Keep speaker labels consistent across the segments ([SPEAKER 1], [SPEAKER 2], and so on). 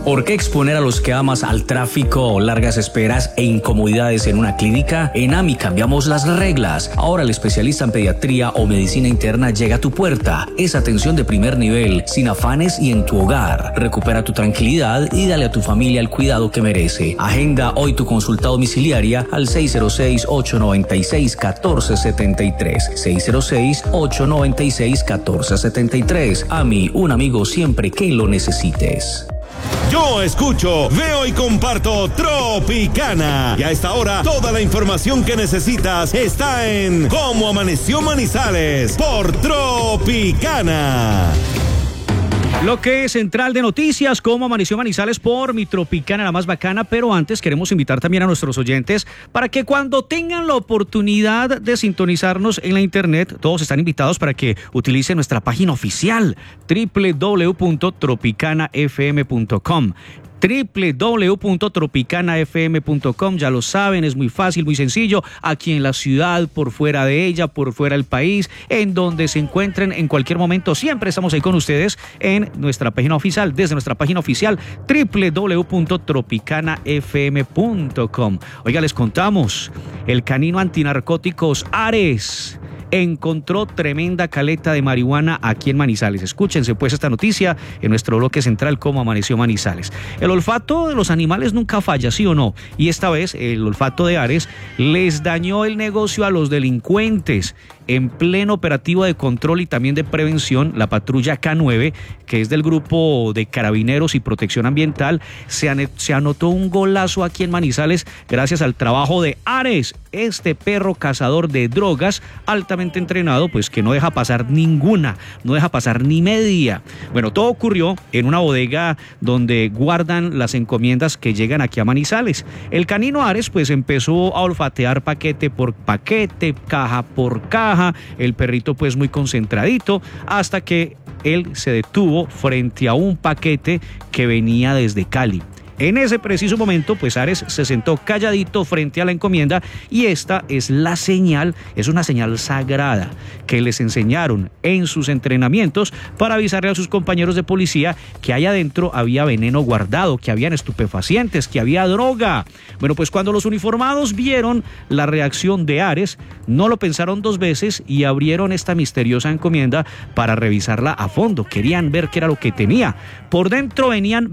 [SPEAKER 1] ¿Por qué exponer a los que amas al tráfico, largas esperas e incomodidades en una clínica? En AMI cambiamos las reglas. Ahora el especialista en pediatría o medicina interna llega a tu puerta. Es atención de primer nivel, sin afanes y en tu hogar. Recupera tu tranquilidad y dale a tu familia el cuidado que merece. Agenda hoy tu consulta domiciliaria al 606-896-1473. 606-896-1473. AMI, un amigo siempre que lo necesites.
[SPEAKER 2] Yo escucho, veo y comparto Tropicana. Y a esta hora, toda la información que necesitas está en Cómo Amaneció Manizales por Tropicana.
[SPEAKER 3] Bloque central de noticias, Cómo Amaneció Manizales por mi Tropicana, la más bacana. Pero antes queremos invitar también a nuestros oyentes para que cuando tengan la oportunidad de sintonizarnos en la internet, todos están invitados para que utilicen nuestra página oficial www.tropicanafm.com. www.tropicanafm.com. Ya lo saben, es muy fácil, muy sencillo, aquí en la ciudad, por fuera de ella, por fuera del país, en donde se encuentren en cualquier momento, siempre estamos ahí con ustedes en nuestra página oficial, desde nuestra página oficial www.tropicanafm.com. Oiga, les contamos, el canino antinarcóticos Ares encontró tremenda caleta de marihuana aquí en Manizales. Escúchense pues esta noticia en nuestro bloque central, Cómo Amaneció Manizales. El olfato de los animales nunca falla, ¿sí o no? Y esta vez el olfato de Ares les dañó el negocio a los delincuentes. En pleno operativo de control y también de prevención, la patrulla K9, que es del grupo de Carabineros y Protección Ambiental, se anotó un golazo aquí en Manizales gracias al trabajo de Ares, este perro cazador de drogas altamente entrenado, pues que no deja pasar ninguna, no deja pasar ni media. Bueno, todo ocurrió en una bodega donde guardan las encomiendas que llegan aquí a Manizales. El canino Ares pues empezó a olfatear paquete por paquete, caja por caja. El perrito pues muy concentradito, hasta que él se detuvo frente a un paquete que venía desde Cali. En ese preciso momento, pues Ares se sentó calladito frente a la encomienda y esta es la señal, es una señal sagrada que les enseñaron en sus entrenamientos para avisarle a sus compañeros de policía que allá adentro había veneno guardado, que habían estupefacientes, que había droga. Bueno, pues cuando los uniformados vieron la reacción de Ares, no lo pensaron dos veces y abrieron esta misteriosa encomienda para revisarla a fondo. Querían ver qué era lo que tenía. Por dentro venían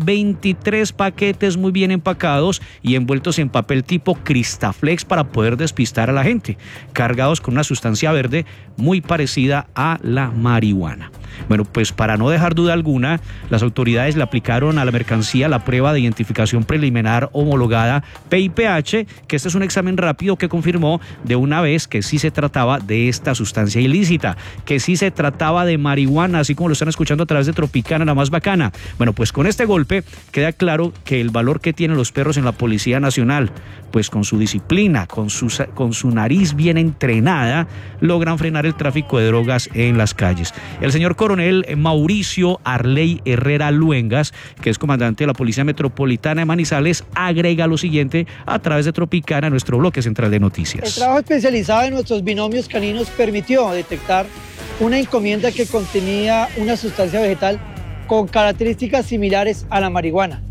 [SPEAKER 3] 23 paquetes muy bien empacados y envueltos en papel tipo Cristaflex para poder despistar a la gente, cargados con una sustancia verde muy parecida a la marihuana. Bueno, pues para no dejar duda alguna, las autoridades le aplicaron a la mercancía la prueba de identificación preliminar homologada PIPH, que este es un examen rápido que confirmó de una vez que sí se trataba de esta sustancia ilícita, que sí se trataba de marihuana, así como lo están escuchando a través de Tropicana, la más bacana. Bueno, pues con este golpe queda claro que el valor que tienen los perros en la Policía Nacional, pues con su disciplina, con su nariz bien entrenada, logran frenar el tráfico de drogas en las calles. El señor coronel Mauricio Arley Herrera Luengas, que es comandante de la Policía Metropolitana de Manizales, agrega lo siguiente a través de Tropicana, nuestro bloque central de noticias.
[SPEAKER 4] El trabajo especializado de nuestros binomios caninos permitió detectar una encomienda que contenía una sustancia vegetal con características similares a la marihuana.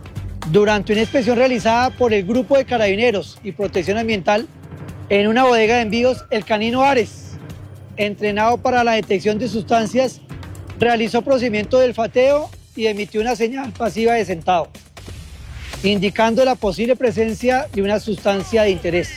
[SPEAKER 4] Durante una inspección realizada por el Grupo de Carabineros y Protección Ambiental en una bodega de envíos, el canino Ares, entrenado para la detección de sustancias, realizó procedimiento de olfateo y emitió una señal pasiva de sentado, indicando la posible presencia de una sustancia de interés.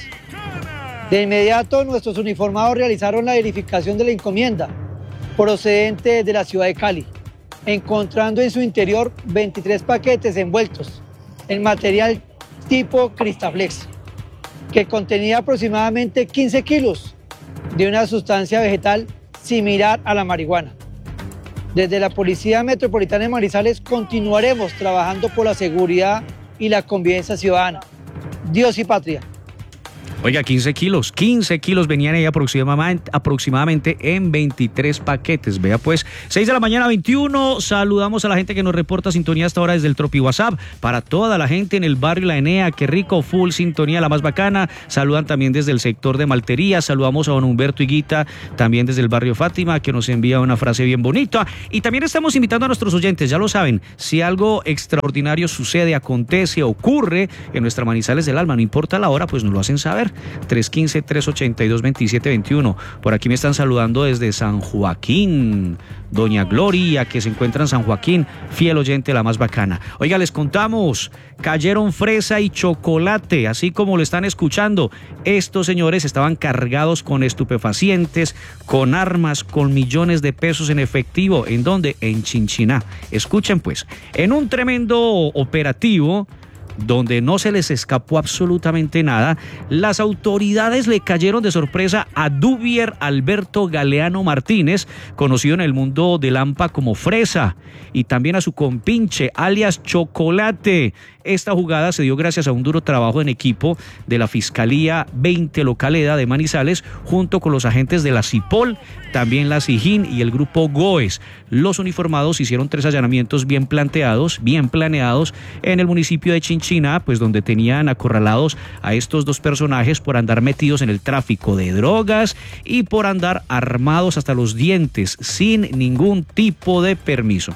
[SPEAKER 4] De inmediato, nuestros uniformados realizaron la verificación de la encomienda procedente de la ciudad de Cali, encontrando en su interior 23 paquetes envueltos en material tipo Cristaflex, que contenía aproximadamente 15 kilos de una sustancia vegetal similar a la marihuana. Desde la Policía Metropolitana de Manizales continuaremos trabajando por la seguridad y la convivencia ciudadana. Dios y patria.
[SPEAKER 3] Oiga, 15 kilos venían ahí aproximadamente en 23 paquetes. Vea pues, 6 de la mañana 21, saludamos a la gente que nos reporta sintonía hasta ahora desde el Tropi WhatsApp, para toda la gente en el barrio La Enea, qué rico, full sintonía, la más bacana. Saludan también desde el sector de Maltería, saludamos a don Humberto Higuita, también desde el barrio Fátima, que nos envía una frase bien bonita. Y también estamos invitando a nuestros oyentes, ya lo saben, si algo extraordinario sucede, acontece, ocurre en nuestra Manizales del Alma, no importa la hora, pues nos lo hacen saber. 315-382-2721. Por aquí me están saludando desde San Joaquín, doña Gloria, que se encuentra en San Joaquín, fiel oyente, la más bacana. Oiga, les contamos, cayeron fresa y chocolate, así como lo están escuchando. Estos señores estaban cargados con estupefacientes, con armas, con millones de pesos en efectivo. ¿En dónde? En Chinchiná. Escuchen pues, en un tremendo operativo donde no se les escapó absolutamente nada, las autoridades le cayeron de sorpresa a Duvier Alberto Galeano Martínez, conocido en el mundo del AMPA como Fresa, y también a su compinche, alias Chocolate. Esta jugada se dio gracias a un duro trabajo en equipo de la Fiscalía 20 Localeda de Manizales, junto con los agentes de la CIPOL, también la SIJIN y el grupo GOES. Los uniformados hicieron 3 allanamientos bien planeados en el municipio de Chinchiná, pues donde tenían acorralados a estos dos personajes por andar metidos en el tráfico de drogas y por andar armados hasta los dientes sin ningún tipo de permiso.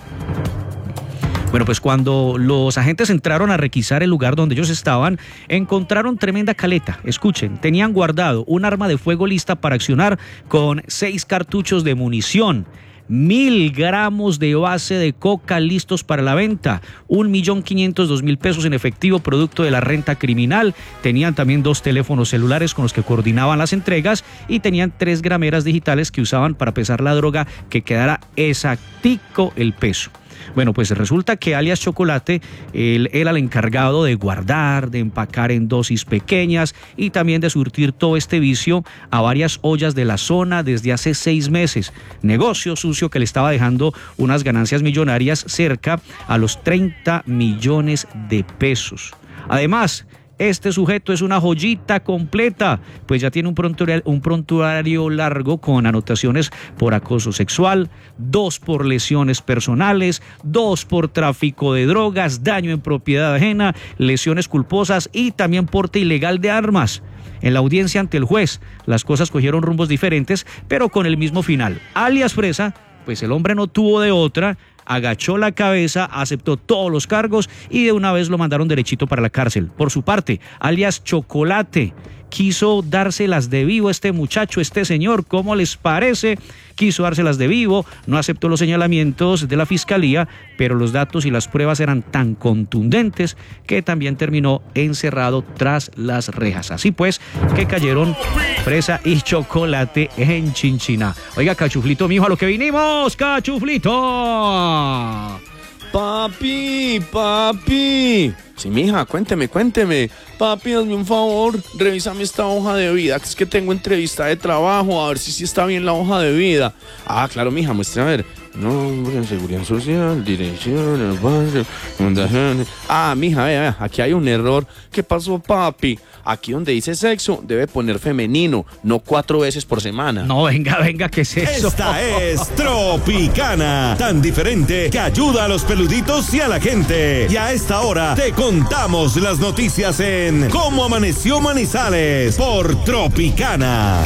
[SPEAKER 3] Bueno, pues cuando los agentes entraron a requisar el lugar donde ellos estaban, encontraron tremenda caleta. Escuchen, tenían guardado un arma de fuego lista para accionar con 6 cartuchos de munición, 1.000 gramos de base de coca listos para la venta, 1.502.000 pesos en efectivo producto de la renta criminal. Tenían también 2 teléfonos celulares con los que coordinaban las entregas y tenían 3 grameras digitales que usaban para pesar la droga, que quedara exactico el peso. Bueno, pues resulta que alias Chocolate, él era el encargado de guardar, de empacar en dosis pequeñas y también de surtir todo este vicio a varias ollas de la zona desde hace 6 meses. Negocio sucio que le estaba dejando unas ganancias millonarias cerca a los 30 millones de pesos. Además, este sujeto es una joyita completa, pues ya tiene un prontuario largo con anotaciones por acoso sexual, 2 por lesiones personales, 2 por tráfico de drogas, daño en propiedad ajena, lesiones culposas y también porte ilegal de armas. En la audiencia ante el juez, las cosas cogieron rumbos diferentes, pero con el mismo final. Alias Fresa, pues el hombre no tuvo de otra, agachó la cabeza, aceptó todos los cargos y de una vez lo mandaron derechito para la cárcel. Por su parte, alias Chocolate, quiso dárselas de vivo este muchacho, este señor, ¿cómo les parece? Quiso dárselas de vivo, no aceptó los señalamientos de la fiscalía, pero los datos y las pruebas eran tan contundentes que también terminó encerrado tras las rejas. Así pues, que cayeron Fresa y Chocolate en Chinchiná. Oiga, Cachuflito, mijo, a lo que vinimos, Cachuflito.
[SPEAKER 5] Papi. Sí, mija, cuénteme. Papi, hazme un favor, revísame esta hoja de vida, que es que tengo entrevista de trabajo, a ver si está bien la hoja de vida. Ah, claro, mija, muestre a ver. Nombre, seguridad social, dirección, fundación. Ah, mija, vea, aquí hay un error. ¿Qué pasó, papi? Aquí donde dice sexo, debe poner femenino, no 4 veces por semana.
[SPEAKER 3] No, venga, ¿qué es eso?
[SPEAKER 2] Esta es Tropicana, tan diferente que ayuda a los peluditos y a la gente. Y a esta hora te contamos las noticias en Cómo Amaneció Manizales por Tropicana.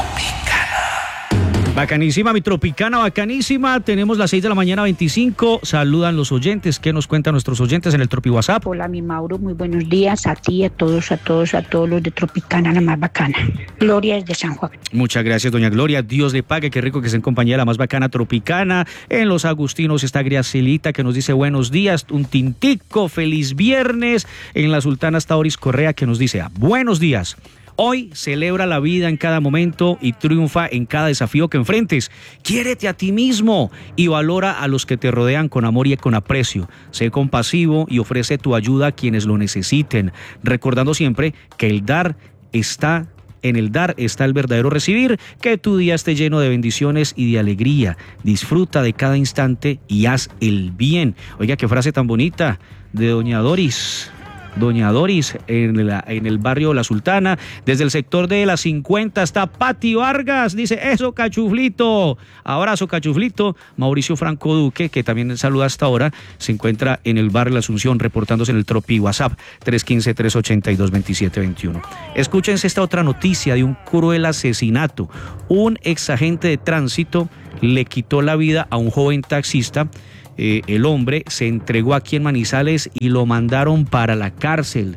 [SPEAKER 3] Bacanísima, mi Tropicana, bacanísima. Tenemos las 6 de la mañana 25. Saludan los oyentes. ¿Qué nos cuentan nuestros oyentes en el Tropi WhatsApp?
[SPEAKER 6] Hola, mi Mauro, muy buenos días a ti, a todos los de Tropicana, la más bacana. Gloria desde San Juan.
[SPEAKER 3] Muchas gracias, doña Gloria. Dios le pague, qué rico que esté en compañía de la más bacana Tropicana. En Los Agustinos está Griacelita, que nos dice buenos días, un tintico, feliz viernes. En La Sultana está Oris Correa, que nos dice buenos días. Hoy celebra la vida en cada momento y triunfa en cada desafío que enfrentes. Quiérete a ti mismo y valora a los que te rodean con amor y con aprecio. Sé compasivo y ofrece tu ayuda a quienes lo necesiten, recordando siempre que en el dar está el verdadero recibir. Que tu día esté lleno de bendiciones y de alegría. Disfruta de cada instante y haz el bien. Oiga, qué frase tan bonita de doña Doris. doña Doris, en el barrio La Sultana. Desde el sector de la 50 está Pati Vargas, dice, eso Cachuflito, abrazo Cachuflito. Mauricio Franco Duque, que también saluda hasta ahora, se encuentra en el barrio La Asunción, reportándose en el Tropi WhatsApp 315-382-2721. Escúchense esta otra noticia de un cruel asesinato. Un exagente de tránsito le quitó la vida a un joven taxista. El hombre se entregó aquí en Manizales y lo mandaron para la cárcel.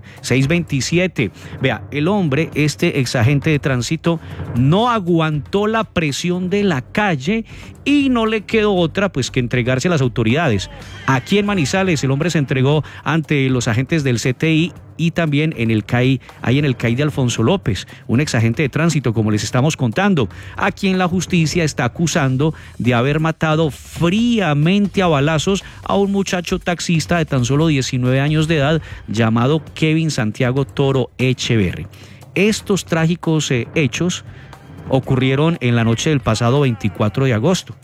[SPEAKER 3] 627. Vea, el hombre, este exagente de tránsito, no aguantó la presión de la calle y no le quedó otra pues que entregarse a las autoridades. Aquí en Manizales el hombre se entregó ante los agentes del CTI y también en el CAI, ahí en el CAI de Alfonso López, un exagente de tránsito, como les estamos contando, a quien la justicia está acusando de haber matado fríamente a balazos a un muchacho taxista de tan solo 19 años de edad llamado Kevin Santiago Toro Echeverri. Estos trágicos hechos ocurrieron en la noche del pasado 24 de agosto,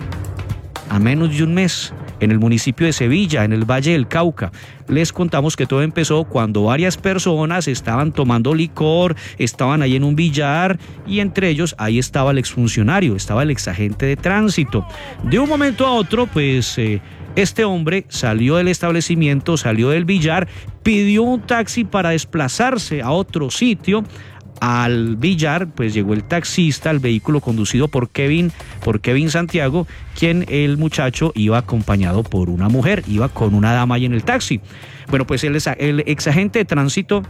[SPEAKER 3] a menos de un mes, en el municipio de Sevilla, en el Valle del Cauca. Les contamos que todo empezó cuando varias personas estaban tomando licor, estaban ahí en un billar y entre ellos ahí estaba el exfuncionario, estaba el exagente de tránsito. De un momento a otro, pues este hombre salió del establecimiento, salió del billar, pidió un taxi para desplazarse a otro sitio. Al billar, pues llegó el taxista, el vehículo conducido por Kevin Santiago, quien el muchacho iba acompañado por una mujer, iba con una dama ahí en el taxi. Bueno, pues el exagente de tránsito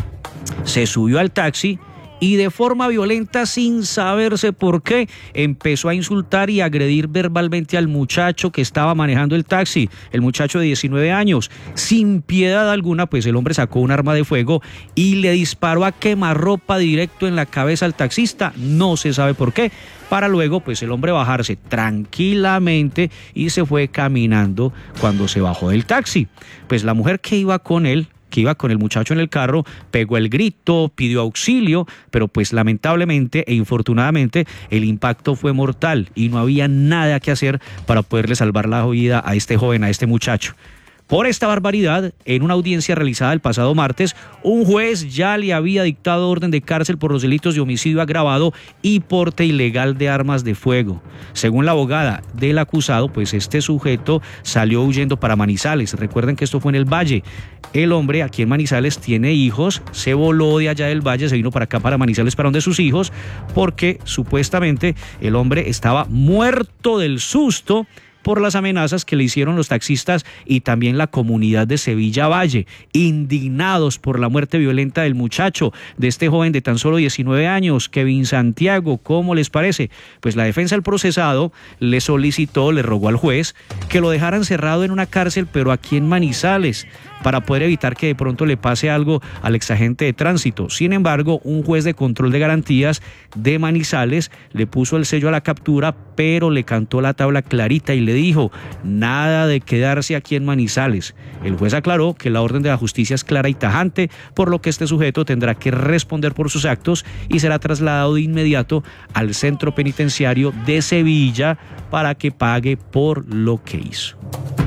[SPEAKER 3] se subió al taxi y de forma violenta, sin saberse por qué, empezó a insultar y agredir verbalmente al muchacho que estaba manejando el taxi, el muchacho de 19 años. Sin piedad alguna, pues el hombre sacó un arma de fuego y le disparó a quemarropa directo en la cabeza al taxista, no se sabe por qué, para luego pues el hombre bajarse tranquilamente y se fue caminando cuando se bajó del taxi. Pues la mujer que iba con él, que iba con el muchacho en el carro, pegó el grito, pidió auxilio, pero pues lamentablemente e infortunadamente el impacto fue mortal y no había nada que hacer para poderle salvar la vida a este joven, a este muchacho. Por esta barbaridad, en una audiencia realizada el pasado martes, un juez ya le había dictado orden de cárcel por los delitos de homicidio agravado y porte ilegal de armas de fuego. Según la abogada del acusado, pues este sujeto salió huyendo para Manizales. Recuerden que esto fue en el Valle. El hombre aquí en Manizales tiene hijos, se voló de allá del Valle, se vino para acá, para Manizales, para donde sus hijos, porque supuestamente el hombre estaba muerto del susto por las amenazas que le hicieron los taxistas y también la comunidad de Sevilla Valle, indignados por la muerte violenta del muchacho, de este joven de tan solo 19 años, Kevin Santiago. ¿Cómo les parece? Pues la defensa del procesado le solicitó, le rogó al juez que lo dejaran cerrado en una cárcel, pero aquí en Manizales, para poder evitar que de pronto le pase algo al exagente de tránsito. Sin embargo, un juez de control de garantías de Manizales le puso el sello a la captura, pero le cantó la tabla clarita y le dijo, nada de quedarse aquí en Manizales. El juez aclaró que la orden de la justicia es clara y tajante, por lo que este sujeto tendrá que responder por sus actos y será trasladado de inmediato al centro penitenciario de Sevilla para que pague por lo que hizo.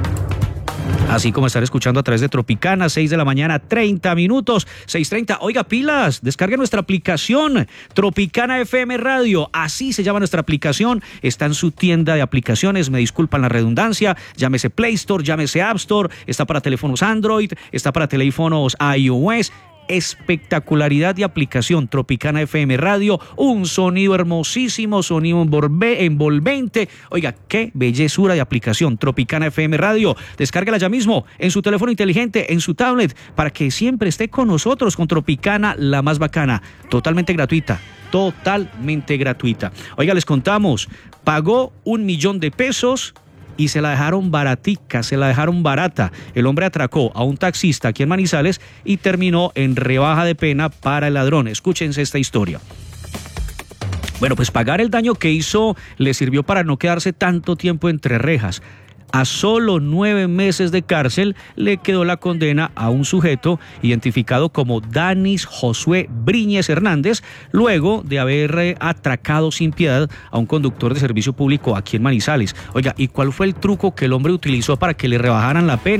[SPEAKER 3] Así como estar escuchando a través de Tropicana, 6 de la mañana, 30 minutos, 6:30. Oiga, pilas, descargue nuestra aplicación, Tropicana FM Radio, así se llama nuestra aplicación, está en su tienda de aplicaciones, me disculpan la redundancia, llámese Play Store, llámese App Store, está para teléfonos Android, está para teléfonos iOS. Espectacularidad de aplicación, Tropicana FM Radio, un sonido hermosísimo, sonido envolvente. Oiga, qué bellezura de aplicación, Tropicana FM Radio. Descárguela ya mismo en su teléfono inteligente, en su tablet, para que siempre esté con nosotros, con Tropicana, la más bacana, totalmente gratuita. Totalmente gratuita. Oiga, les contamos, pagó $1.000.000 y se la dejaron baratica, se la dejaron barata. El hombre atracó a un taxista aquí en Manizales y terminó en rebaja de pena para el ladrón. Escúchense esta historia. Bueno, pues pagar el daño que hizo le sirvió para no quedarse tanto tiempo entre rejas. A solo 9 meses de cárcel le quedó la condena a un sujeto identificado como Danis Josué Briñez Hernández, luego de haber atracado sin piedad a un conductor de servicio público aquí en Manizales. Oiga, ¿y cuál fue el truco que el hombre utilizó para que le rebajaran la pena?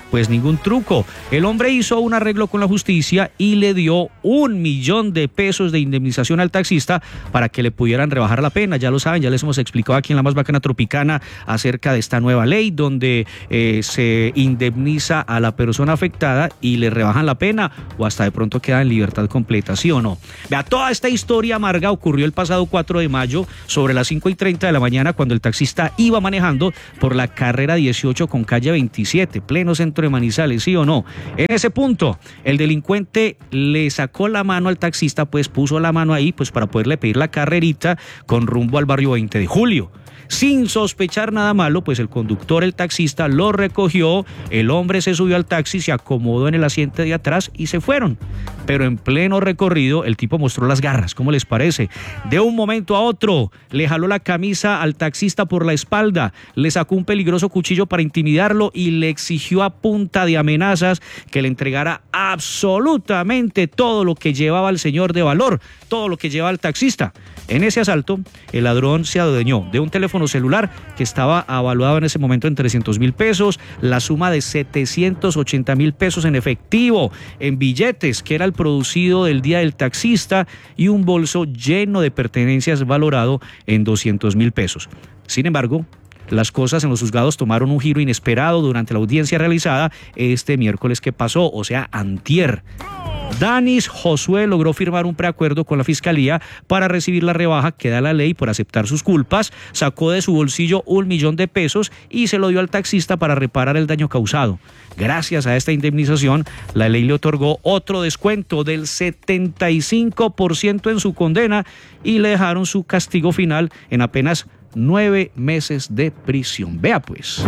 [SPEAKER 3] Pues ningún truco. El hombre hizo un arreglo con la justicia y le dio 1 millón de pesos de indemnización al taxista para que le pudieran rebajar la pena. Ya lo saben, ya les hemos explicado aquí en La Más Bacana Tropicana acerca de esta nueva ley donde se indemniza a la persona afectada y le rebajan la pena o hasta de pronto queda en libertad completa, ¿sí o no? Vea, toda esta historia amarga ocurrió el pasado 4 de mayo sobre las 5:30 de la mañana cuando el taxista iba manejando por la carrera 18 con calle 27, pleno centro de Manizales, ¿sí o no? En ese punto, el delincuente le sacó la mano al taxista, pues puso la mano ahí pues para poderle pedir la carrerita con rumbo al barrio 20 de julio. Sin sospechar nada malo, pues el conductor, el taxista, lo recogió, el hombre se subió al taxi, se acomodó en el asiento de atrás y se fueron. Pero en pleno recorrido, el tipo mostró las garras, ¿cómo les parece? De un momento a otro, le jaló la camisa al taxista por la espalda, le sacó un peligroso cuchillo para intimidarlo y le exigió a punta de amenazas que le entregara absolutamente todo lo que llevaba el señor de valor, todo lo que llevaba el taxista. En ese asalto, el ladrón se adueñó de un teléfono celular que estaba avaluado en ese momento en 300.000 pesos, la suma de 780.000 pesos en efectivo, en billetes, que era el producido del día del taxista, y un bolso lleno de pertenencias valorado en 200.000 pesos. Sin embargo, las cosas en los juzgados tomaron un giro inesperado durante la audiencia realizada este miércoles que pasó, o sea, antier. Danis Josué logró firmar un preacuerdo con la fiscalía para recibir la rebaja que da la ley por aceptar sus culpas, sacó de su bolsillo 1 millón de pesos y se lo dio al taxista para reparar el daño causado. Gracias a esta indemnización, la ley le otorgó otro descuento del 75% en su condena y le dejaron su castigo final en apenas 9 meses de prisión. Vea pues.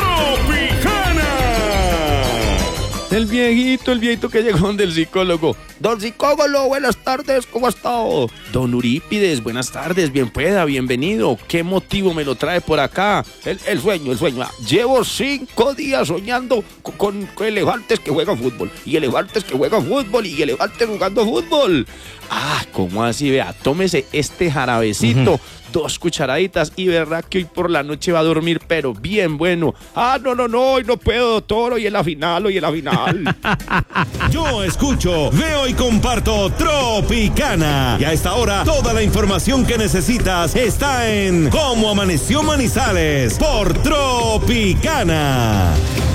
[SPEAKER 5] El viejito que llegó del psicólogo. Don psicólogo, buenas tardes, ¿cómo ha estado? Don Eurípides, buenas tardes, bien pueda, bienvenido. ¿Qué motivo me lo trae por acá? El sueño. Llevo 5 días soñando con elefantes que juegan fútbol. Y elefantes que juegan fútbol y elefantes jugando fútbol. ¿Cómo así? Vea, tómese este jarabecito. 2 cucharaditas y verá que hoy por la noche va a dormir, pero bien bueno. No, hoy no puedo, doctor, hoy es la final.
[SPEAKER 2] Yo escucho, veo y comparto Tropicana. Y a esta hora, toda la información que necesitas está en Cómo Amaneció Manizales por Tropicana.